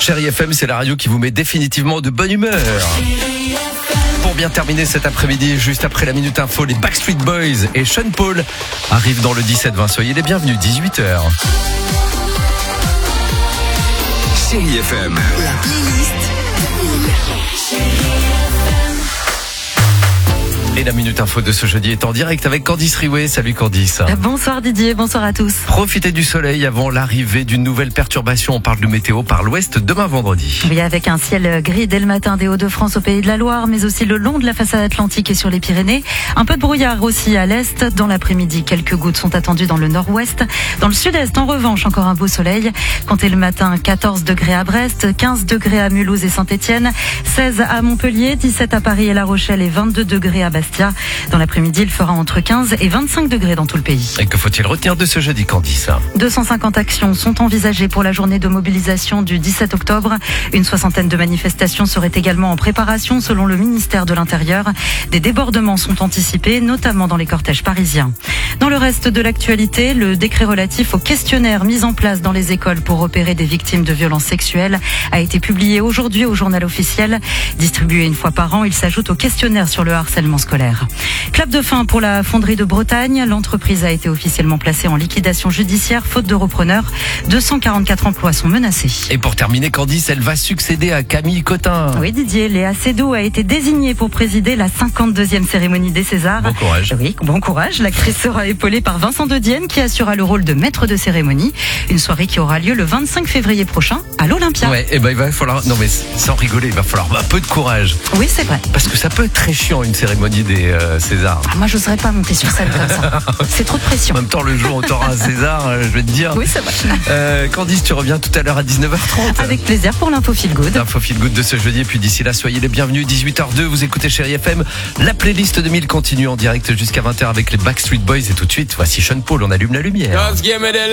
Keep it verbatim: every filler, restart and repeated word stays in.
Chérie F M, c'est la radio qui vous met définitivement de bonne humeur. Pour bien terminer cet après-midi, juste après la Minute Info, les Backstreet Boys et Sean Paul arrivent dans le dix-sept vingt. Soyez les bienvenus, dix-huit heures. Chérie F M, la playlist. Et la Minute Info de ce jeudi est en direct avec Candice Riouet. Salut Candice. Bonsoir Didier, bonsoir à tous. Profitez du soleil avant l'arrivée d'une nouvelle perturbation. On parle de météo par l'ouest demain vendredi. Oui, avec un ciel gris dès le matin des Hauts-de-France au Pays de la Loire, mais aussi le long de la façade atlantique et sur les Pyrénées. Un peu de brouillard aussi à l'est. Dans l'après-midi, quelques gouttes sont attendues dans le nord-ouest. Dans le sud-est, en revanche, encore un beau soleil. Comptez le matin quatorze degrés à Brest, quinze degrés à Mulhouse et Saint-Etienne, seize à Montpellier, dix-sept à Paris et La Rochelle et vingt-deux degrés à Bastia. Dans l'après-midi, il fera entre quinze et vingt-cinq degrés dans tout le pays. Et que faut-il retenir de ce jeudi, Candice? deux cent cinquante actions sont envisagées pour la journée de mobilisation du dix-sept octobre. Une soixantaine de manifestations seraient également en préparation selon le ministère de l'Intérieur. Des débordements sont anticipés, notamment dans les cortèges parisiens. Dans le reste de l'actualité, le décret relatif au questionnaire mis en place dans les écoles pour repérer des victimes de violences sexuelles a été publié aujourd'hui au journal officiel. Distribué une fois par an, il s'ajoute au questionnaire sur le harcèlement scolaire. Clap de fin pour la fonderie de Bretagne. L'entreprise a été officiellement placée en liquidation judiciaire faute de repreneur. deux cent quarante-quatre emplois sont menacés. Et pour terminer, Candice, elle va succéder à Camille Cotin. Oui Didier, Léa Seydoux a été désignée pour présider la cinquante-deuxième cérémonie des Césars. Bon courage. Oui, bon courage. L'actrice sera épaulée par Vincent De Dienne qui assurera le rôle de maître de cérémonie. Une soirée qui aura lieu le vingt-cinq février prochain à l'Olympia. Ouais, et ben il va falloir, non mais sans rigoler, il va falloir un peu de courage. Oui, c'est vrai. Parce que ça peut être très chiant une cérémonie des euh, Césars. Ah, moi, je n'oserais pas monter sur scène comme ça. C'est trop de pression. En même temps, le jour où tu auras un César, euh, je vais te dire. Oui, c'est vrai. Euh, Candice, tu reviens tout à l'heure à dix-neuf heures trente. Avec plaisir pour l'info Feel Good. L'info Feel Good de ce jeudi. Et puis d'ici là, soyez les bienvenus. dix-huit heures deux, vous écoutez Chérie F M. La playlist de mille continue en direct jusqu'à vingt heures avec les Backstreet Boys. Et tout de suite, voici Sean Paul. On allume la lumière.